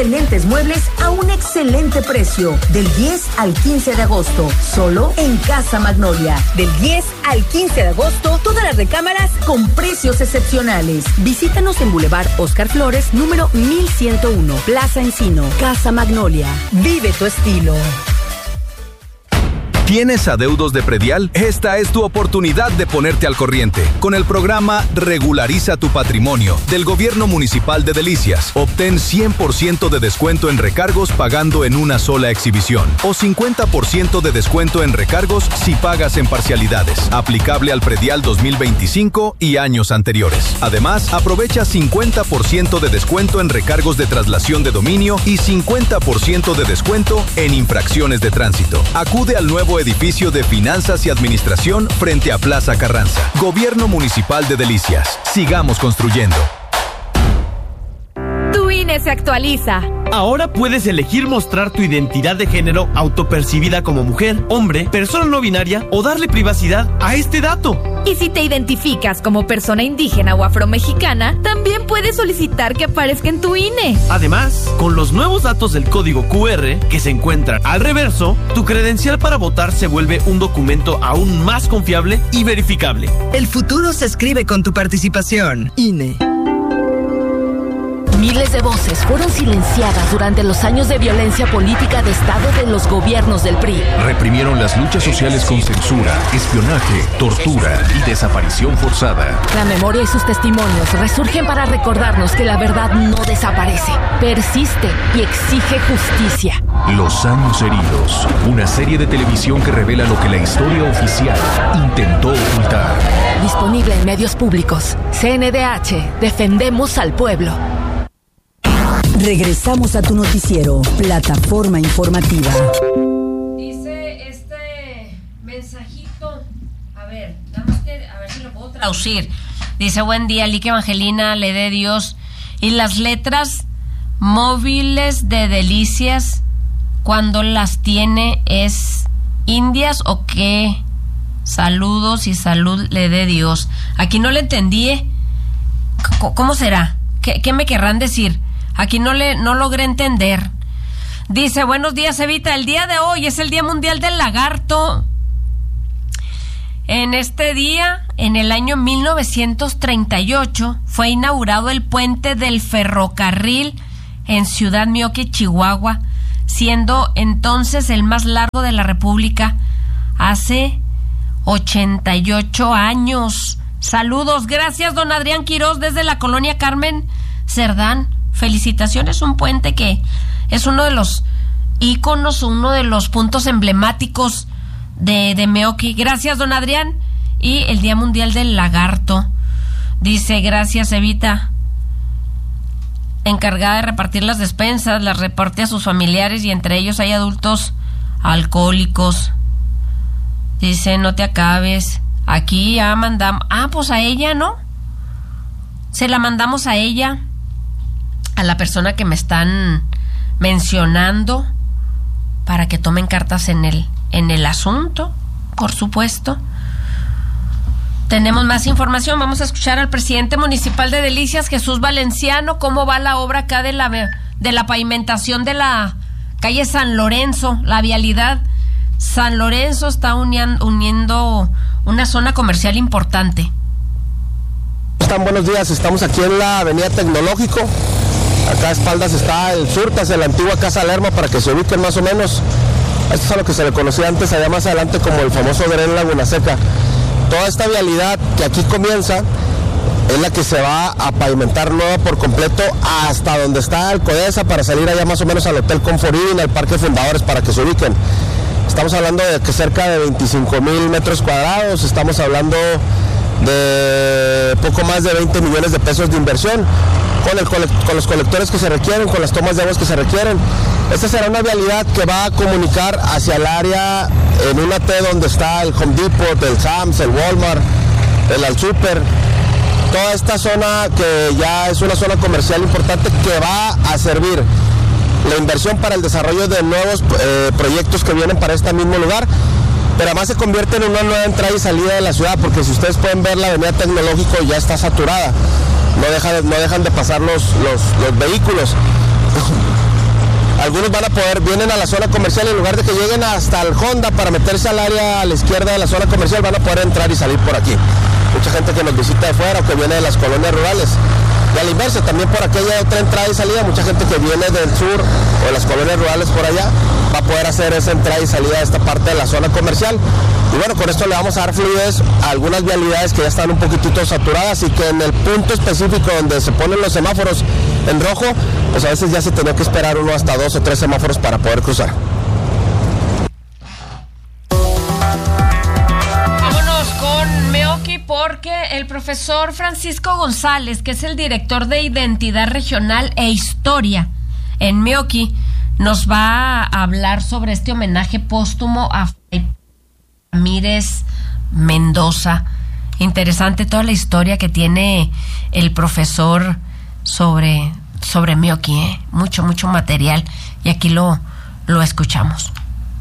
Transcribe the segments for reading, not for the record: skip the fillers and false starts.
Excelentes muebles a un excelente precio. Del 10 al 15 de agosto, solo en Casa Magnolia. Del 10 al 15 de agosto, todas las recámaras con precios excepcionales. Visítanos en Boulevard Oscar Flores, número 1101, Plaza Encino. Casa Magnolia. Vive tu estilo. ¿Tienes adeudos de predial? Esta es tu oportunidad de ponerte al corriente. Con el programa Regulariza tu Patrimonio del Gobierno Municipal de Delicias, obtén 100% de descuento en recargos pagando en una sola exhibición o 50% de descuento en recargos si pagas en parcialidades. Aplicable al predial 2025 y años anteriores. Además, aprovecha 50% de descuento en recargos de traslación de dominio y 50% de descuento en infracciones de tránsito. Acude al nuevo edificio de Finanzas y Administración frente a Plaza Carranza. Gobierno Municipal de Delicias. Sigamos construyendo. Tu INE se actualiza. Ahora puedes elegir mostrar tu identidad de género autopercibida como mujer, hombre, persona no binaria o darle privacidad a este dato. Y si te identificas como persona indígena o afromexicana, también puedes solicitar que aparezca en tu INE. Además, con los nuevos datos del código QR que se encuentran al reverso, tu credencial para votar se vuelve un documento aún más confiable y verificable. El futuro se escribe con tu participación. INE. Miles de voces fueron silenciadas durante los años de violencia política de Estado de los gobiernos del PRI. Reprimieron las luchas sociales con censura, espionaje, tortura y desaparición forzada. La memoria y sus testimonios resurgen para recordarnos que la verdad no desaparece, persiste y exige justicia. Los años heridos, una serie de televisión que revela lo que la historia oficial intentó ocultar. Disponible en medios públicos. CNDH, defendemos al pueblo. Regresamos a tu noticiero, Plataforma Informativa. Dice este mensajito, a ver si lo puedo traducir. Dice: buen día, Lique Evangelina, le dé Dios. Y las letras móviles de Delicias, cuando las tiene, ¿es indias o qué? Saludos y salud le dé Dios. Aquí no le entendí, ¿Cómo será? ¿Qué me querrán decir? Aquí no logré entender. Dice: buenos días, Evita. El día de hoy es el Día Mundial del Lagarto. En este día, en el año 1938, fue inaugurado el puente del ferrocarril en Ciudad Mioque, Chihuahua, siendo entonces el más largo de la República. Hace 88 años. Saludos. Gracias, don Adrián Quirós, desde la colonia Carmen Cerdán. Felicitaciones, un puente que es uno de los íconos, uno de los puntos emblemáticos de Meoqui. Gracias, don Adrián. Y el Día Mundial del Lagarto. Dice: gracias, Evita. Encargada de repartir las despensas, las reparte a sus familiares y entre ellos hay adultos alcohólicos. Dice: no te acabes. Aquí ya mandamos. Pues a ella, ¿no? Se la mandamos a ella. A la persona que me están mencionando, para que tomen cartas en el asunto, por supuesto. Tenemos más información. Vamos a escuchar al presidente municipal de Delicias, Jesús Valenciano, cómo va la obra acá de la pavimentación de la calle San Lorenzo, la vialidad. San Lorenzo está uniendo una zona comercial importante. Buenos días, estamos aquí en la avenida Tecnológico. Acá a espaldas está el Surtas, la antigua Casa Lerma, para que se ubiquen más o menos. Esto es a lo que se le conocía antes, allá más adelante, como el famoso Dren Laguna Seca. Toda esta vialidad que aquí comienza es la que se va a pavimentar nueva por completo hasta donde está Alcodesa, para salir allá más o menos al Hotel Conforín, al Parque Fundadores, para que se ubiquen. Estamos hablando de que cerca de 25,000 metros cuadrados, estamos hablando de poco más de 20 millones de pesos de inversión, con los colectores que se requieren, con las tomas de aguas que se requieren. Esta será una vialidad que va a comunicar hacia el área, en una T donde está el Home Depot, el Sam's, el Walmart, el Al Super. Toda esta zona que ya es una zona comercial importante que va a servir la inversión para el desarrollo de nuevos proyectos que vienen para este mismo lugar, pero además se convierte en una nueva entrada y salida de la ciudad, porque si ustedes pueden ver, la avenida Tecnológico ya está saturada, no dejan de pasar los vehículos. Algunos vienen a la zona comercial, en lugar de que lleguen hasta el Honda para meterse al área a la izquierda de la zona comercial, van a poder entrar y salir por aquí. Mucha gente que nos visita de fuera o que viene de las colonias rurales. Y a la inversa, también por aquella otra entrada y salida, mucha gente que viene del sur o de las colonias rurales por allá va a poder hacer esa entrada y salida a esta parte de la zona comercial. Y bueno, con esto le vamos a dar fluidez a algunas vialidades que ya están un poquitito saturadas y que en el punto específico donde se ponen los semáforos en rojo, pues a veces ya se tenía que esperar uno hasta 2 o 3 semáforos para poder cruzar. Porque el profesor Francisco González, que es el director de Identidad Regional e Historia en Meoqui, nos va a hablar sobre este homenaje póstumo a Fray Ramírez Mendoza. Interesante toda la historia que tiene el profesor sobre Meoqui, mucho material, y aquí lo escuchamos.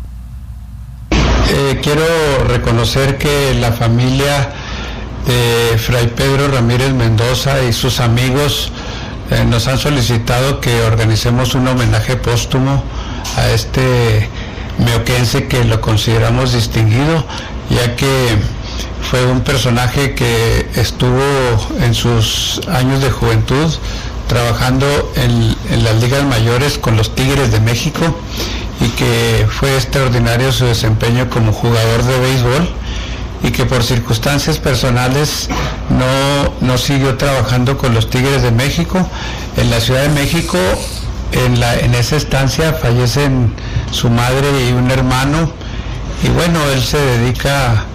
Quiero reconocer que la familia de Fray Pedro Ramírez Mendoza y sus amigos nos han solicitado que organicemos un homenaje póstumo a este meoquense que lo consideramos distinguido, ya que fue un personaje que estuvo en sus años de juventud trabajando en las ligas mayores con los Tigres de México, y que fue extraordinario su desempeño como jugador de béisbol, y que por circunstancias personales no siguió trabajando con los Tigres de México. En la Ciudad de México, en esa estancia, fallecen su madre y un hermano, y bueno, él se dedica a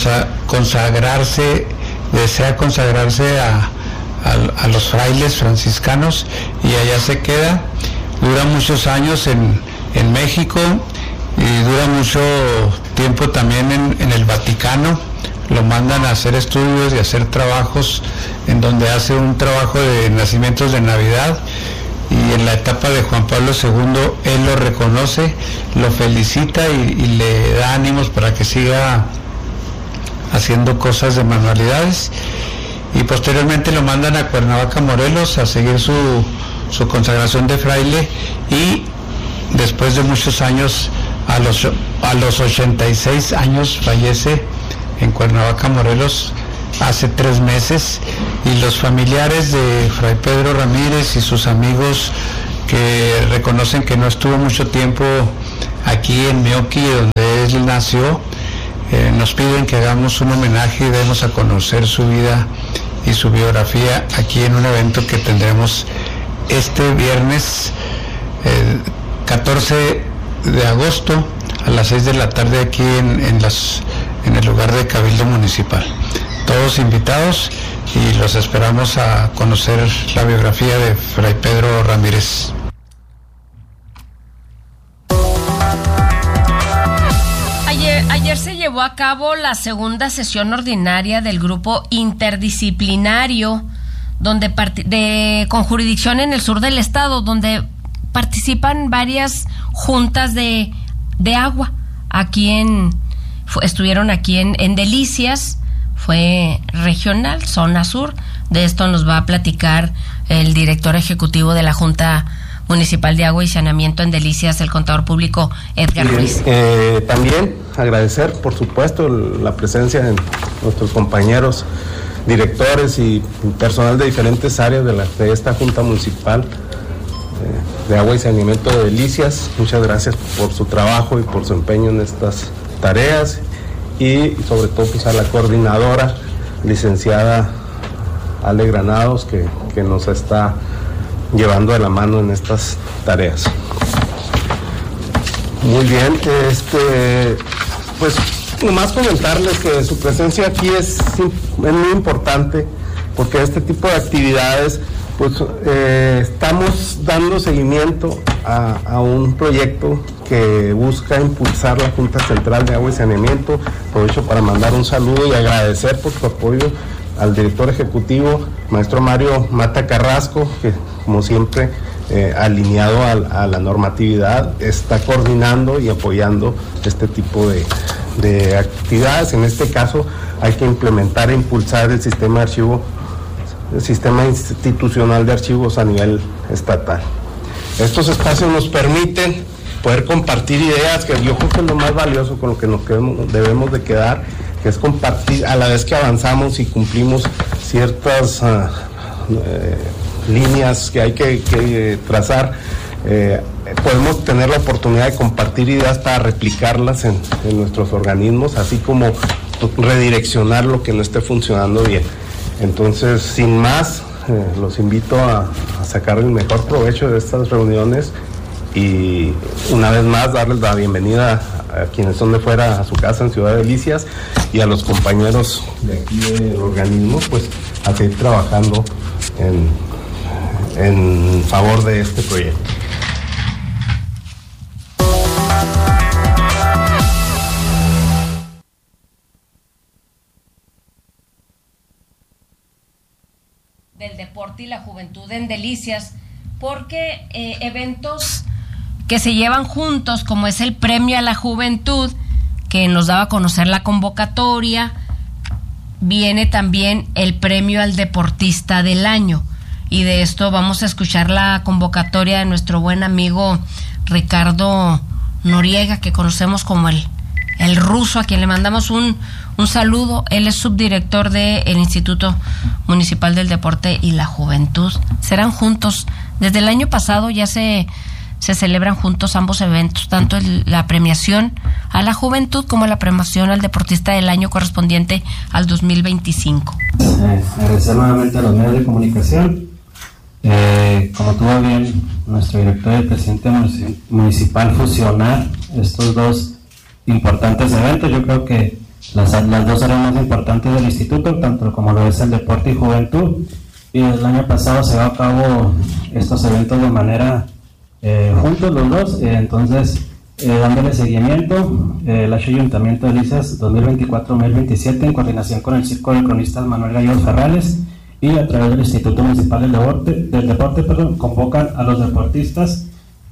desea consagrarse a los frailes franciscanos, y allá se queda. Dura muchos años en México, y dura mucho tiempo también en el Vaticano. Lo mandan a hacer estudios y a hacer trabajos, en donde hace un trabajo de nacimientos de Navidad, y en la etapa de Juan Pablo II él lo reconoce, lo felicita y le da ánimos para que siga haciendo cosas de manualidades, y posteriormente lo mandan a Cuernavaca, Morelos, a seguir su consagración de fraile, y después de muchos años, a los 86 años, fallece en Cuernavaca, Morelos, hace 3 meses, y los familiares de Fray Pedro Ramírez y sus amigos, que reconocen que no estuvo mucho tiempo aquí en Meoqui, donde él nació, nos piden que hagamos un homenaje y demos a conocer su vida y su biografía aquí en un evento que tendremos este viernes 14 de agosto a las 6 de la tarde aquí en el lugar de Cabildo Municipal. Todos invitados, y los esperamos a conocer la biografía de Fray Pedro Ramírez. Ayer se llevó a cabo la segunda sesión ordinaria del grupo interdisciplinario con jurisdicción en el sur del estado, donde participan varias juntas de agua. Estuvieron aquí en Delicias, fue regional, zona sur. De esto nos va a platicar el director ejecutivo de la Junta Municipal de Agua y Saneamiento en Delicias, el contador público Edgar Ruiz. También agradecer, por supuesto, la presencia de nuestros compañeros directores y personal de diferentes áreas de esta Junta Municipal de Agua y Saneamiento de Delicias. Muchas gracias por su trabajo y por su empeño en estas tareas, y sobre todo pues a la coordinadora, licenciada Ale Granados, que nos está llevando de la mano en estas tareas. Muy bien, pues nomás comentarles que su presencia aquí es muy importante, porque este tipo de actividades, pues estamos dando seguimiento a un proyecto que busca impulsar la Junta Central de Agua y Saneamiento. Aprovecho para mandar un saludo y agradecer por su apoyo al director ejecutivo, maestro Mario Mata Carrasco, que como siempre, alineado a la normatividad, está coordinando y apoyando este tipo de actividades. En este caso hay que implementar e impulsar el sistema institucional de archivos a nivel estatal. Estos espacios nos permiten poder compartir ideas, que yo creo que es lo más valioso con lo que debemos de quedar, que es compartir a la vez que avanzamos y cumplimos ciertas líneas que hay que trazar. Podemos tener la oportunidad de compartir ideas para replicarlas en nuestros organismos, así como redireccionar lo que no esté funcionando bien. Entonces, sin más, los invito a sacar el mejor provecho de estas reuniones y una vez más darles la bienvenida a quienes son de fuera a su casa en Ciudad Delicias y a los compañeros de aquí del organismo, pues a seguir trabajando en favor de este proyecto. Del deporte y la juventud en Delicias, porque eventos que se llevan juntos, como es el Premio a la Juventud, que nos daba a conocer la convocatoria, viene también el Premio al Deportista del Año, y de esto vamos a escuchar la convocatoria de nuestro buen amigo Ricardo Noriega, que conocemos como el ruso, a quien le mandamos un saludo. Él es subdirector del Instituto Municipal del Deporte y la Juventud. Serán juntos, desde el año pasado ya se celebran juntos ambos eventos, tanto la premiación a la juventud como la premiación al deportista del año correspondiente al 2025. Agradecer nuevamente a los medios de comunicación. Como tuvo bien nuestro director y presidente municipal fusionar estos dos importantes eventos, yo creo que las dos áreas más importantes del instituto, tanto como lo es el deporte y juventud, y el año pasado se llevó a cabo estos eventos de manera juntos los dos, entonces dándole seguimiento, el Ayuntamiento de Delicias 2024-2027 en coordinación con el Círculo de Cronistas Manuel Gallegos Ferrales y a través del Instituto Municipal del Deporte, convocan a los deportistas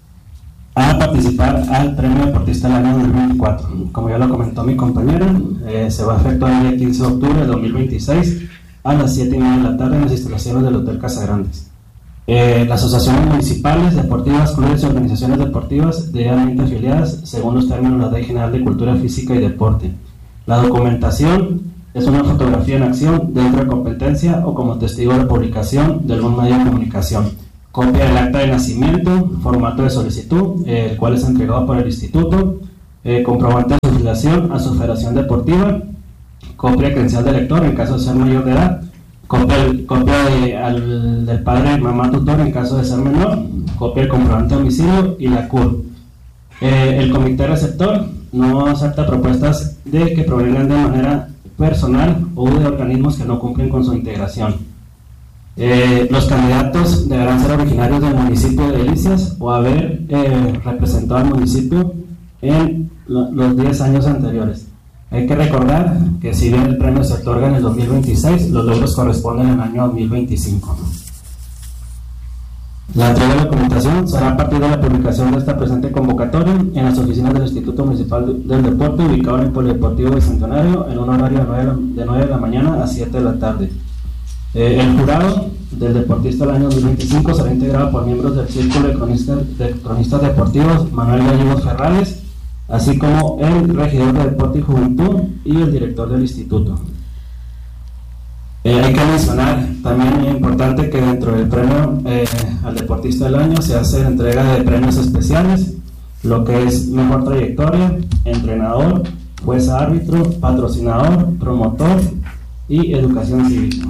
a participar al Premio Deportista del Año 2024. Como ya lo comentó mi compañera, se va a efectuar el día 15 de octubre de 2026 a las 7:30 de la tarde en las instalaciones del Hotel Casagrandes. Las asociaciones municipales, deportivas, clubes y organizaciones deportivas debidamente afiliadas según los términos de la Ley General de Cultura Física y Deporte. La documentación es una fotografía en acción dentro de competencia o como testigo de publicación de algún medio de comunicación. Copia del acta de nacimiento, formato de solicitud, el cual es entregado por el instituto, comprobante de su afiliación a su federación deportiva, copia de credencial de lector en caso de ser mayor de edad, copia del padre y mamá tutor en caso de ser menor, copia del comprobante de domicilio y la CUR. El comité receptor no acepta propuestas que provengan de manera personal o de organismos que no cumplen con su integración. Los candidatos deberán ser originarios del municipio de Delicias o haber representado al municipio en los 10 años anteriores. Hay que recordar que si bien el premio se otorga en el 2026, los logros corresponden al año 2025. La entrega de documentación será a partir de la publicación de esta presente convocatoria en las oficinas del Instituto Municipal del Deporte, ubicado en el Polideportivo Bicentenario, en un horario de 9 de la mañana a 7 de la tarde. El jurado del deportista del año 2025 será integrado por miembros del Círculo de Cronistas Deportivos Manuel Gallegos Ferrales, así como el regidor de Deporte y Juventud y el director del instituto. Hay que mencionar también, es importante, que dentro del premio al deportista del año se hace la entrega de premios especiales, lo que es mejor trayectoria, entrenador, juez árbitro, patrocinador, promotor y educación cívica.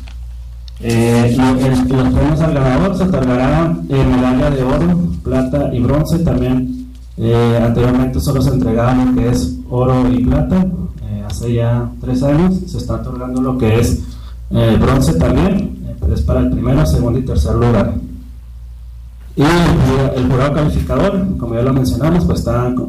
Los premios al ganador se otorgarán medalla de oro, plata y bronce. También anteriormente solo se entregaba lo que es oro y plata. Hace ya 3 años se está otorgando lo que es bronce también, pero es para el primero, segundo y tercer lugar. Y el jurado calificador, como ya lo mencionamos, pues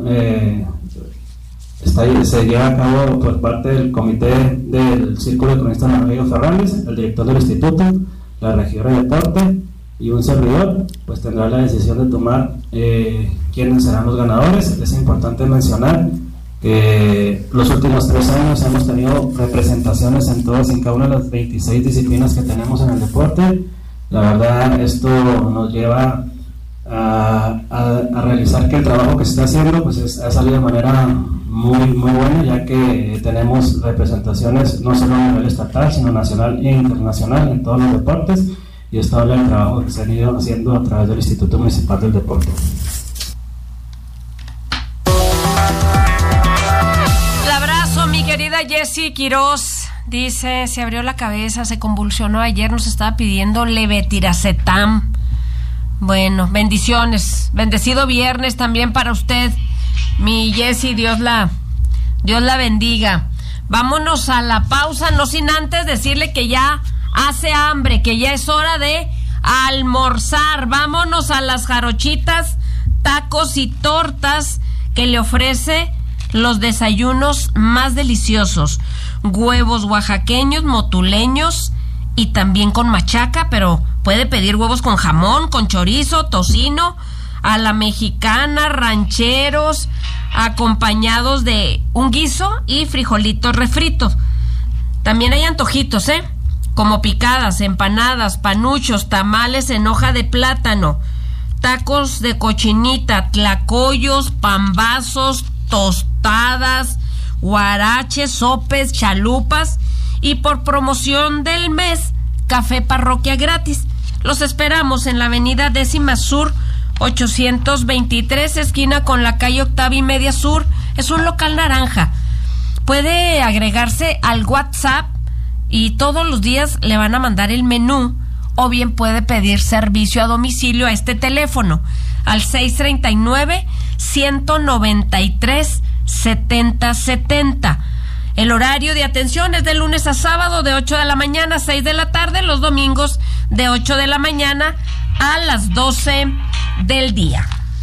se lleva a cabo por parte del comité del Círculo de Cronistas Manuel Ferrales, el director del instituto, la regidora de deporte y un servidor, pues tendrá la decisión de tomar quiénes serán los ganadores. Es importante mencionar que los últimos 3 años hemos tenido representaciones en todas y en cada una de las 26 disciplinas que tenemos en el deporte. La verdad, esto nos lleva a realizar que el trabajo que se está haciendo pues ha salido de manera muy buena, ya que tenemos representaciones no solo a nivel estatal, sino nacional e internacional en todos los deportes, y esto habla del trabajo que se ha ido haciendo a través del Instituto Municipal del Deporte. El abrazo, mi querida Jessie Quiroz. Dice, se abrió la cabeza, se convulsionó ayer, nos estaba pidiendo levetiracetam. Bueno, bendiciones, bendecido viernes también para usted, mi Jessie, Dios la bendiga. Vámonos a la pausa, no sin antes decirle que ya hace hambre, que ya es hora de almorzar. Vámonos a las jarochitas, tacos y tortas que le ofrece los desayunos más deliciosos. Huevos oaxaqueños, motuleños y también con machaca, pero puede pedir huevos con jamón, con chorizo, tocino, a la mexicana, rancheros, acompañados de un guiso y frijolitos refritos. También hay antojitos, como picadas, empanadas, panuchos, tamales en hoja de plátano, tacos de cochinita, tlacoyos, pambazos, tostadas, huaraches, sopes, chalupas, y por promoción del mes, café parroquia gratis. Los esperamos en la avenida 10ª Sur 823, esquina con la calle Octava y Media Sur. Es un local naranja. Puede agregarse al WhatsApp y todos los días le van a mandar el menú, o bien puede pedir servicio a domicilio a este teléfono al 639-193-7070. El horario de atención es de lunes a sábado de 8 de la mañana a 6 de la tarde, los domingos de 8 de la mañana a las 12 del día.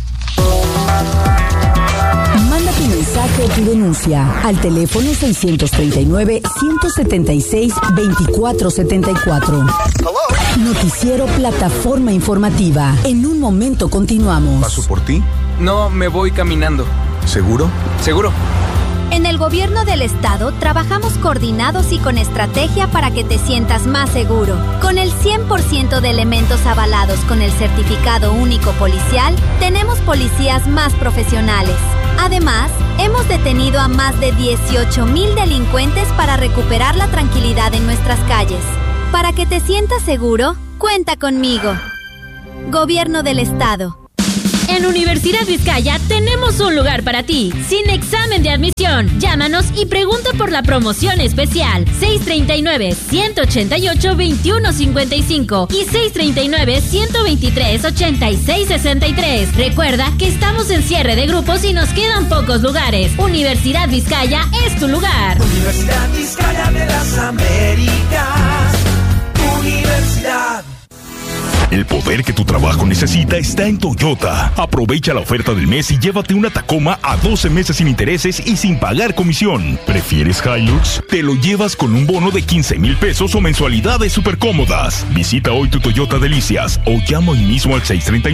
Manda tu mensaje o tu denuncia al teléfono 639-176-2474. Noticiero Plataforma Informativa. En un momento continuamos. ¿Paso por ti? No, me voy caminando. ¿Seguro? Seguro. En el gobierno del estado trabajamos coordinados y con estrategia para que te sientas más seguro. Con el 100% de elementos avalados con el certificado único policial, tenemos policías más profesionales. Además, hemos detenido a más de 18,000 delincuentes para recuperar la tranquilidad en nuestras calles. Para que te sientas seguro, cuenta conmigo. Gobierno del estado. En Universidad Vizcaya tenemos un lugar para ti, sin examen de admisión. Llámanos y pregunta por la promoción especial 639-188-2155 y 639-123-8663. Recuerda que estamos en cierre de grupos y nos quedan pocos lugares. Universidad Vizcaya es tu lugar. Universidad Vizcaya de las Américas. Universidad. El poder que tu trabajo necesita está en Toyota. Aprovecha la oferta del mes y llévate una Tacoma a 12 meses sin intereses y sin pagar comisión. ¿Prefieres Hilux? Te lo llevas con un bono de 15,000 pesos o mensualidades súper cómodas. Visita hoy tu Toyota Delicias o llama hoy mismo al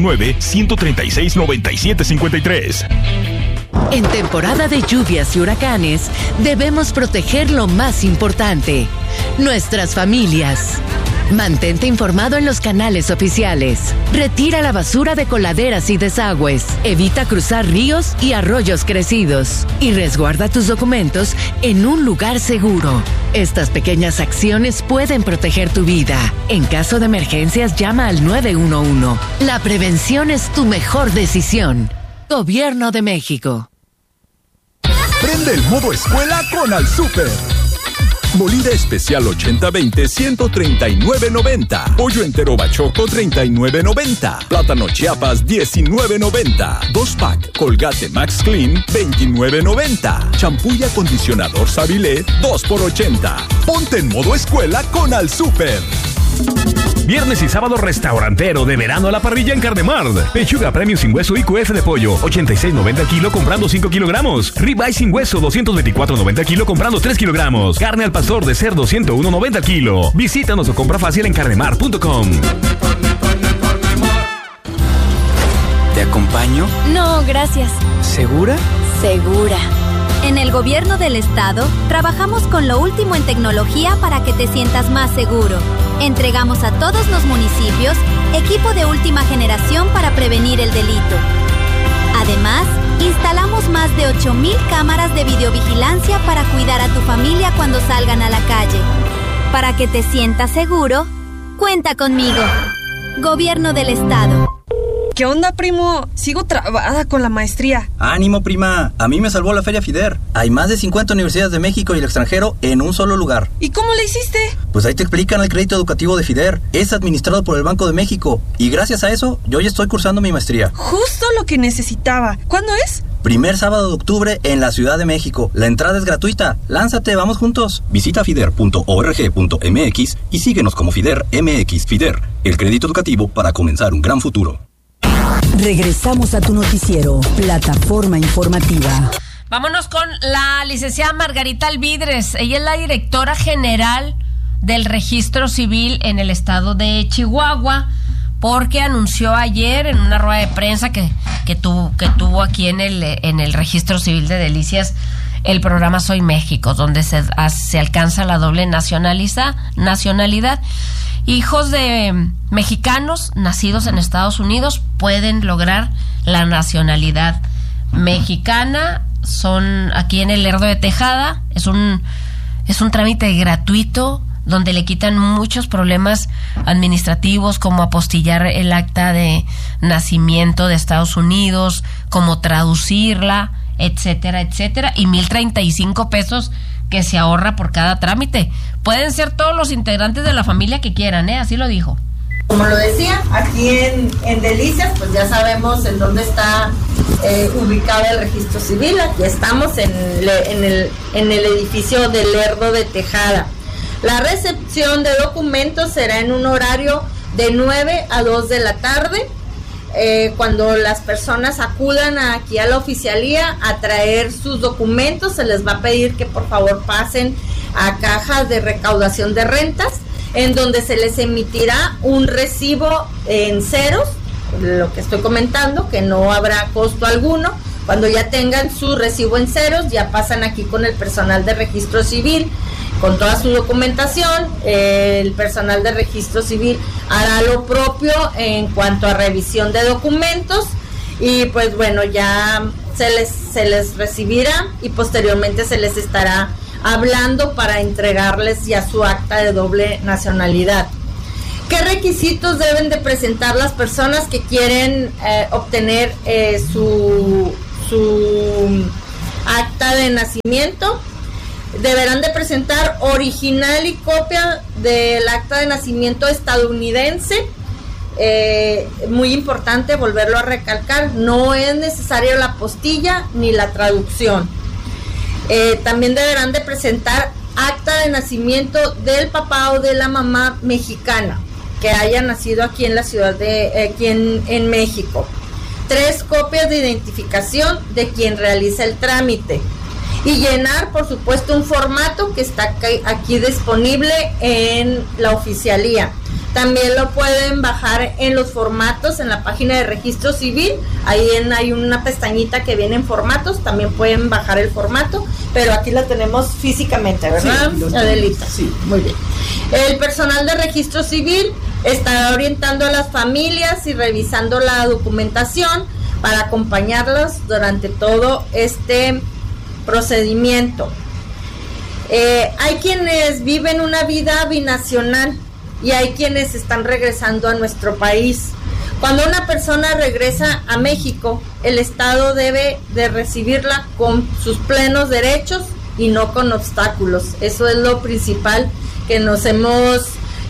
639-136-9753. En temporada de lluvias y huracanes, debemos proteger lo más importante: nuestras familias. Mantente informado en los canales oficiales. Retira la basura de coladeras y desagües. Evita cruzar ríos y arroyos crecidos. Y resguarda tus documentos en un lugar seguro. Estas pequeñas acciones pueden proteger tu vida. En caso de emergencias, llama al 911. La prevención es tu mejor decisión. Gobierno de México. Prende el modo escuela con Al Super. Molida especial 80-20, 139.90. Pollo entero bachoco, 39.90. Plátano Chiapas, 19.90. 2-pack Colgate Max Clean, 29.90. Champú y acondicionador Savilé, 2x80. Ponte en modo escuela con Al Super. Viernes y sábado restaurantero de verano a la parrilla en Carnemart. Pechuga premium sin hueso y QF de pollo, 86.90 al kilo comprando 5 kilogramos. Ribeye sin hueso, 224.90 al kilo comprando 3 kilogramos. Carne al pastor de cerdo, 101.90 al kilo. Visítanos o compra fácil en carnemart.com. ¿Te acompaño? No, gracias. ¿Segura? Segura. En el gobierno del estado, trabajamos con lo último en tecnología para que te sientas más seguro. Entregamos a todos los municipios equipo de última generación para prevenir el delito. Además, instalamos más de 8,000 cámaras de videovigilancia para cuidar a tu familia cuando salgan a la calle. Para que te sientas seguro, cuenta conmigo. Gobierno del Estado. ¿Qué onda, primo? Sigo trabada con la maestría. ¡Ánimo, prima! A mí me salvó la Feria FIDER. Hay más de 50 universidades de México y el extranjero en un solo lugar. ¿Y cómo le hiciste? Pues ahí te explican el crédito educativo de FIDER. Es administrado por el Banco de México. Y gracias a eso, yo ya estoy cursando mi maestría. Justo lo que necesitaba. ¿Cuándo es? Primer sábado de octubre en la Ciudad de México. La entrada es gratuita. Lánzate, vamos juntos. Visita fider.org.mx y síguenos como FIDER MX. FIDER, el crédito educativo para comenzar un gran futuro. Regresamos a tu noticiero, Plataforma Informativa. Vámonos con la licenciada Margarita Alvidres. Ella es la directora general del Registro Civil en el estado de Chihuahua, porque anunció ayer en una rueda de prensa que tuvo aquí en el Registro Civil de Delicias el programa Soy México, donde se alcanza la doble nacionalidad. Hijos de mexicanos nacidos en Estados Unidos pueden lograr la nacionalidad mexicana. Son aquí en el Lerdo de Tejada. Es un trámite gratuito donde le quitan muchos problemas administrativos, como apostillar el acta de nacimiento de Estados Unidos, como traducirla, etcétera, etcétera, y 1,035 pesos que se ahorra por cada trámite. Pueden ser todos los integrantes de la familia que quieran, así lo dijo. Como lo decía, aquí en Delicias, pues ya sabemos en dónde está ubicado el registro civil. Aquí estamos en el edificio del Lerdo de Tejada. La recepción de documentos será en un horario de 9 a 2 de la tarde. Cuando las personas acudan aquí a la oficialía a traer sus documentos, se les va a pedir que por favor pasen a cajas de recaudación de rentas, en donde se les emitirá un recibo en ceros, lo que estoy comentando, que no habrá costo alguno. Cuando ya tengan su recibo en ceros, ya pasan aquí con el personal de registro civil con toda su documentación. El personal de registro civil hará lo propio en cuanto a revisión de documentos, y pues bueno, ya se les recibirá y posteriormente se les estará hablando para entregarles ya su acta de doble nacionalidad. ¿Qué requisitos deben de presentar las personas que quieren obtener su acta de nacimiento? Deberán de presentar original y copia del acta de nacimiento estadounidense. Muy importante volverlo a recalcar, no es necesario la apostilla ni la traducción. También deberán de presentar acta de nacimiento del papá o de la mamá mexicana que haya nacido aquí en la ciudad aquí en México. 3 copias de identificación de quien realiza el trámite. Y llenar, por supuesto, un formato que está aquí disponible en la oficialía. También lo pueden bajar en los formatos en la página de registro civil. Ahí hay una pestañita que viene en formatos. También pueden bajar el formato, pero aquí lo tenemos físicamente, ¿verdad, sí, Adelita? Sí, muy bien. El personal de registro civil estará orientando a las familias y revisando la documentación para acompañarlos durante todo este procedimiento. Hay quienes viven una vida binacional y hay quienes están regresando a nuestro país. Cuando una persona regresa a México, el Estado debe de recibirla con sus plenos derechos y no con obstáculos. Eso es lo principal que nos hemos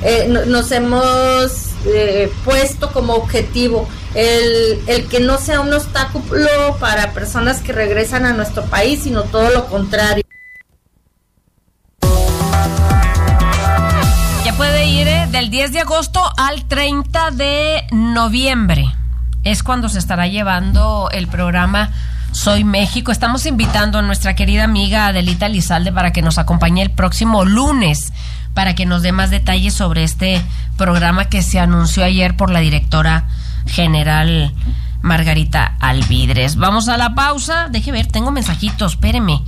puesto como objetivo, el que no sea un obstáculo para personas que regresan a nuestro país, sino todo lo contrario. Ya puede ir del 10 de agosto al 30 de noviembre. Es cuando se estará llevando el programa Soy México. Estamos invitando a nuestra querida amiga Adelita Lizalde para que nos acompañe el próximo lunes, para que nos dé más detalles sobre este programa que se anunció ayer por la directora general Margarita Alvidres. Vamos a la pausa. Deje ver, tengo mensajitos. Espéreme,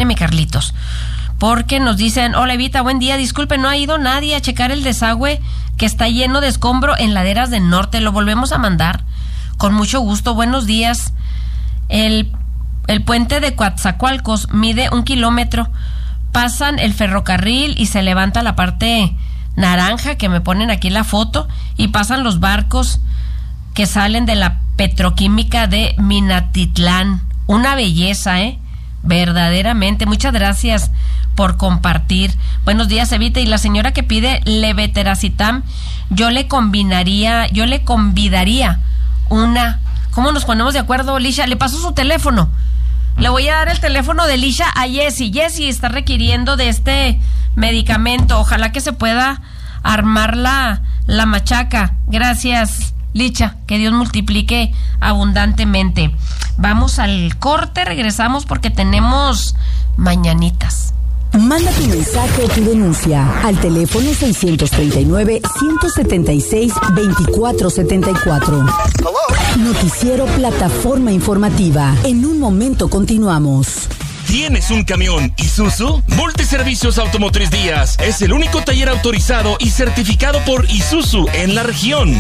Carlitos. Porque nos dicen: hola Evita, buen día, disculpe, no ha ido nadie a checar el desagüe que está lleno de escombro en Laderas del Norte. Lo volvemos a mandar con mucho gusto. Buenos días. El puente de Coatzacoalcos mide 1 kilómetro. Pasan el ferrocarril y se levanta la parte naranja que me ponen aquí la foto, y pasan los barcos que salen de la petroquímica de Minatitlán. Una belleza, verdaderamente. Muchas gracias por compartir. Buenos días, Evita. Y la señora que pide levetiracetam, yo le convidaría una. ¿Cómo nos ponemos de acuerdo, Lisha? Le paso su teléfono. Le voy a dar el teléfono de Lisha a Jessie. Jessie está requiriendo de este medicamento. Ojalá que se pueda armar la machaca. Gracias, Licha. Que Dios multiplique abundantemente. Vamos al corte, regresamos porque tenemos mañanitas. Manda tu mensaje o tu denuncia al teléfono 639-176-2474. Noticiero Plataforma Informativa. En un momento continuamos. ¿Tienes un camión Isuzu? Multiservicios Automotriz Díaz es el único taller autorizado y certificado por Isuzu en la región.